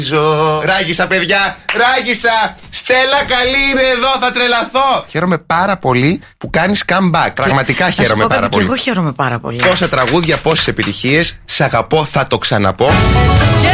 Ράγισα, παιδιά, ράγισα. Στέλλα, καλή είναι εδώ, θα τρελαθώ. Χαίρομαι πάρα πολύ που κάνεις comeback. Πραγματικά χαίρομαι πάρα πολύ. Και εγώ χαίρομαι πάρα πολύ. Πόσα τραγούδια, πόσες επιτυχίες. Σ' αγαπώ, θα το ξαναπώ.